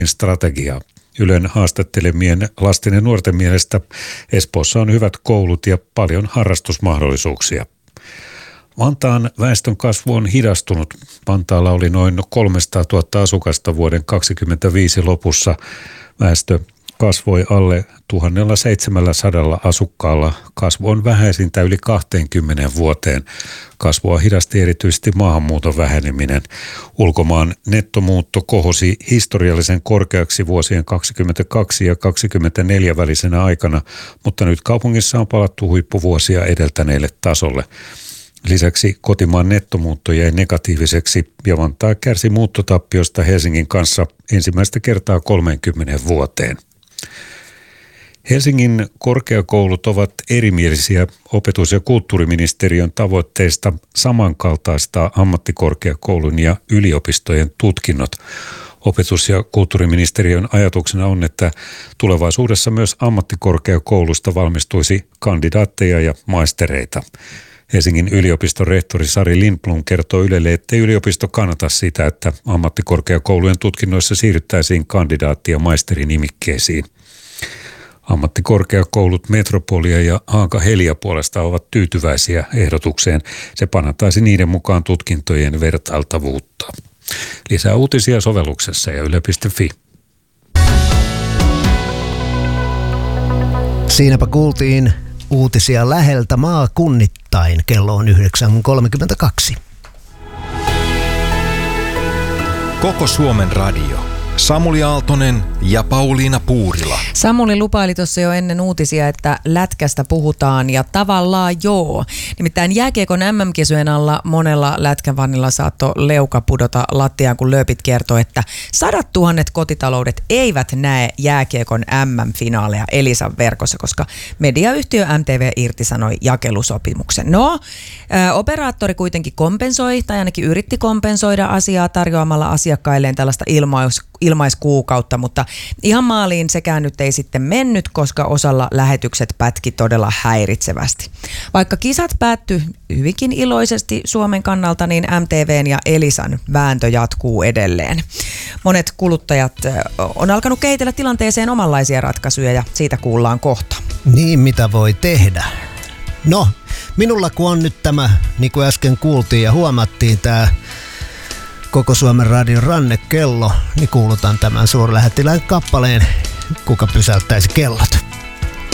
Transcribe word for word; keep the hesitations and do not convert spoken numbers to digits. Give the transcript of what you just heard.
strategiaa. Ylen haastattelemien lasten ja nuorten mielestä Espoossa on hyvät koulut ja paljon harrastusmahdollisuuksia. Vantaan väestön kasvu on hidastunut. Vantaalla oli noin kolmesataatuhatta asukasta vuoden kaksikymmentäviisi lopussa. Väestö kasvoi alle tuhatseitsemänsataa asukkaalla. Kasvu on vähäisintä yli kaksikymmentä vuoteen. Kasvua hidasti erityisesti maahanmuuton väheneminen. Ulkomaan nettomuutto kohosi historiallisen korkeaksi vuosien kaksikymmentäkaksi ja kaksikymmentäneljä välisenä aikana, mutta nyt kaupungissa on palattu huippuvuosia edeltäneelle tasolle. Lisäksi kotimaan nettomuutto jäi negatiiviseksi ja Vantaa kärsi muuttotappiosta Helsingin kanssa ensimmäistä kertaa kolmeenkymmeneen vuoteen. Helsingin korkeakoulut ovat erimielisiä opetus- ja kulttuuriministeriön tavoitteista samankaltaistaa ammattikorkeakoulun ja yliopistojen tutkinnot. Opetus- ja kulttuuriministeriön ajatuksena on, että tulevaisuudessa myös ammattikorkeakoulusta valmistuisi kandidaatteja ja maistereita. Helsingin yliopiston rehtori Sari Lindblom kertoo Ylelle, ettei yliopisto kannata sitä, että ammattikorkeakoulujen tutkinnoissa siirryttäisiin kandidaatti- ja maisterinimikkeisiin. Ammattikorkeakoulut Metropolia ja Haaka-Helia puolesta ovat tyytyväisiä ehdotukseen. Se parantaisi niiden mukaan tutkintojen vertailtavuutta. Lisää uutisia sovelluksessa ja yle piste fi. Siinäpä kuultiin uutisia läheltä maakunnittain. Kello on yhdeksän kolmekymmentäkaksi. Koko Suomen radio. Samuli Aaltonen ja Pauliina Puurila. Samuli lupaili tuossa jo ennen uutisia, että lätkästä puhutaan ja tavallaan joo. Nimittäin jääkiekon äm äm-kisojen alla monella lätkävanilla saattoi leuka pudota lattiaan, kun lööpit kertoi, että sadat tuhannet kotitaloudet eivät näe jääkiekon äm äm-finaaleja Elisan verkossa, koska mediayhtiö M T V irtisanoi jakelusopimuksen. No, ää, operaattori kuitenkin kompensoi, tai ainakin yritti kompensoida asiaa tarjoamalla asiakkailleen tällaista ilmaus ilmaiskuukautta, mutta ihan maaliin sekään nyt ei sitten mennyt, koska osalla lähetykset pätki todella häiritsevästi. Vaikka kisat päättyi hyvinkin iloisesti Suomen kannalta, niin M T V:n ja Elisan vääntö jatkuu edelleen. Monet kuluttajat on alkanut kehitellä tilanteeseen omanlaisia ratkaisuja ja siitä kuullaan kohta. Niin, mitä voi tehdä? No, minulla kun on nyt tämä, niin kuin äsken kuultiin ja huomattiin, tämä Koko Suomen radion rannekello, niin kuulutan tämän suurlähettilään kappaleen, kuka pysäyttäisi kellot.